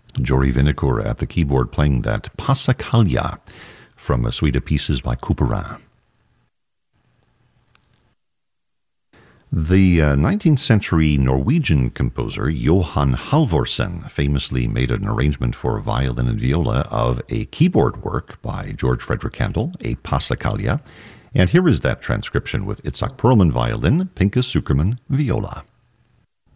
Jory Vinacourt at the keyboard playing that Passacaglia from a suite of pieces by Couperin. The 19th century Norwegian composer Johan Halvorsen famously made an arrangement for violin and viola of a keyboard work by George Frederick Handel, a Passacaglia, and here is that transcription with Itzhak Perlman violin, Pinchas Zukerman viola.